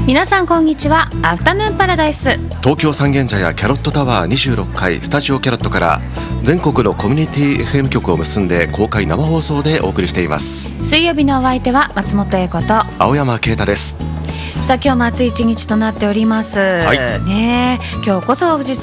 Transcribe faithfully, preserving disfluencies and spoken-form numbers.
皆さんこんにちは。アフタヌーンパラダイス、 東京三軒茶屋キャロットタワーにじゅうろっかいスタジオキャロットから全国のコミュニティ エフエム 局を結んで公開生放送でお送りしています。 水曜日のお相手は松本英子と青山啓太です。 さあ今日も暑い一日となっております、 はい、 ね、今日こそ富士